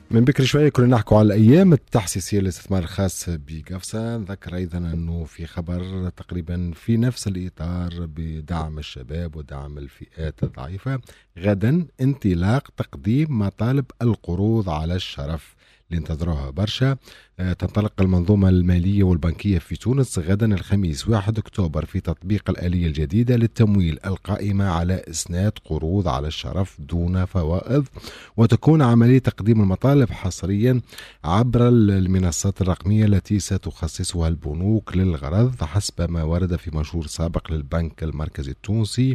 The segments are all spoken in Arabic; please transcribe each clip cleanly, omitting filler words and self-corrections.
من بكري شوية كنا نحكوا على الأيام التحسيسية للاستثمار الخاص بقفصة. نذكر أيضا أنه في خبر تقريبا في نفس الإطار بدعم الشباب ودعم الفئات الضعيفة. غدا انطلاق تقديم مطالب القروض على الشرف اللي انتظروها برشا. تنطلق المنظومة المالية والبنكية في تونس غدا الخميس 1 أكتوبر في تطبيق الآلية الجديدة للتمويل القائمة على إسناد قروض على الشرف دون فوائد، وتكون عملية تقديم المطالب حصريا عبر المنصات الرقمية التي ستخصصها البنوك للغرض حسب ما ورد في منشور سابق للبنك المركزي التونسي.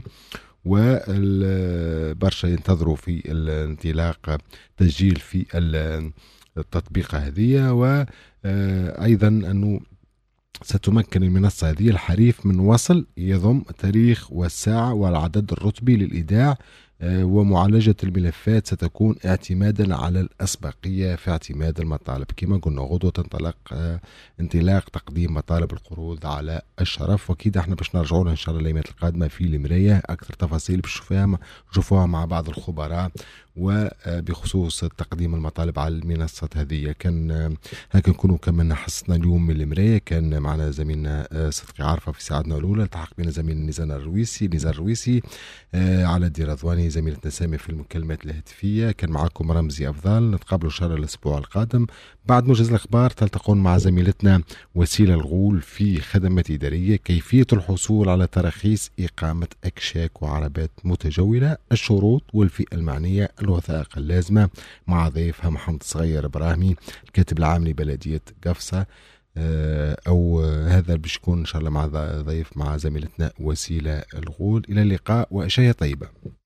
وبرشا ينتظروا في الانطلاق تسجيل في التطبيق هذه. وأيضا أنه ستمكن المنصة هذه الحريف من وصل يضم تاريخ والساعة والعدد الرتبي للإيداع، ومعالجة الملفات ستكون اعتمادا على الأسبقية في اعتماد المطالب. كما قلنا غدوة تنطلق انطلاق تقديم مطالب القروض على الشرف، وأكيد احنا باش نرجعوا إن شاء الله الأيامات القادمة في المراية أكثر تفاصيل باش نشوفوها مع بعض الخبراء وبخصوص تقديم المطالب على المنصات هذه. كان هكا نكونوا كمان حسنا اليوم من المراية. كان معنا زميلنا صدقي عارفة في ساعتنا الأولى، التحق بنا زميلنا نزار الرويسي على الدير رضواني زميلتنا سامي في المكالمات الهاتفية. كان معكم رمزي أفضل، نتقابلوا إن شاء الله الأسبوع القادم. بعد موجز الأخبار تلتقون مع زميلتنا وسيلة الغول في خدمات إدارية، كيفية الحصول على تراخيص إقامة أكشاك وعربات متجولة، الشروط والفئة المعنية، الوثائق اللازمة، مع ضيفها محمد صغير إبراهيمي الكاتب العام لبلدية قفصة. أو هذا باش يكون إن شاء الله مع ضيف مع زميلتنا وسيلة الغول. إلى اللقاء وأشياء طيبة.